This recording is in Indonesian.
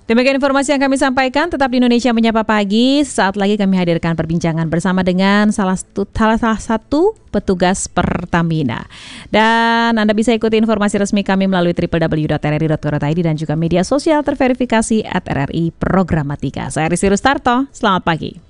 Demikian informasi yang kami sampaikan. Tetap di Indonesia Menyapa Pagi. Saat lagi kami hadirkan perbincangan bersama dengan salah satu petugas Pertamina. Dan Anda bisa ikuti informasi resmi kami melalui www.rri.co.id dan juga media sosial terverifikasi @RRI Programatika. Saya Rizky Rustarto, selamat pagi.